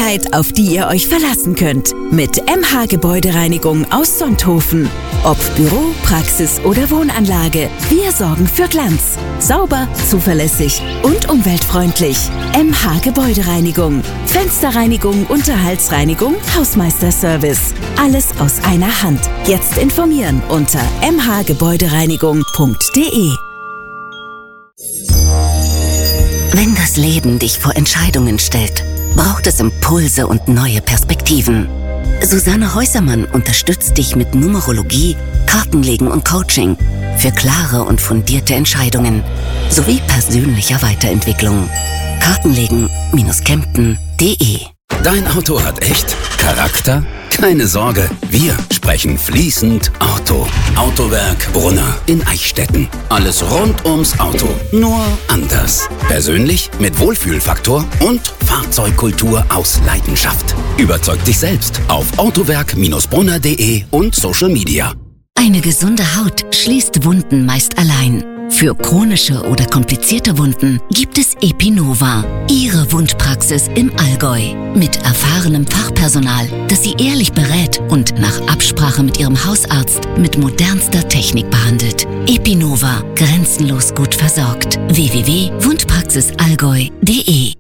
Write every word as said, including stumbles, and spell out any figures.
Sicherheit, auf die ihr euch verlassen könnt. Mit M H Gebäudereinigung aus Sonthofen. Ob Büro, Praxis oder Wohnanlage, wir sorgen für Glanz. Sauber, zuverlässig und umweltfreundlich. M H Gebäudereinigung. Fensterreinigung, Unterhaltsreinigung, Hausmeisterservice. Alles aus einer Hand. Jetzt informieren unter m h gebäudereinigung punkt d e. Wenn das Leben dich vor Entscheidungen stellt, braucht es Impulse und neue Perspektiven. Susanne Häusermann unterstützt dich mit Numerologie, Kartenlegen und Coaching für klare und fundierte Entscheidungen sowie persönlicher Weiterentwicklung. Kartenlegen Kempten punkt d e. Dein Auto hat echt Charakter? Keine Sorge, wir sprechen fließend Auto. Autowerk Brunner in Eichstätten. Alles rund ums Auto, nur anders. Persönlich mit Wohlfühlfaktor und Fahrzeugkultur aus Leidenschaft. Überzeug dich selbst auf autowerk Brunner punkt d e und Social Media. Eine gesunde Haut schließt Wunden meist allein. Für chronische oder komplizierte Wunden gibt es Epinova, Ihre Wundpraxis im Allgäu. Mit erfahrenem Fachpersonal, das Sie ehrlich berät und nach Absprache mit Ihrem Hausarzt mit modernster Technik behandelt. Epinova, grenzenlos gut versorgt. w w w punkt wundpraxisallgäu punkt d e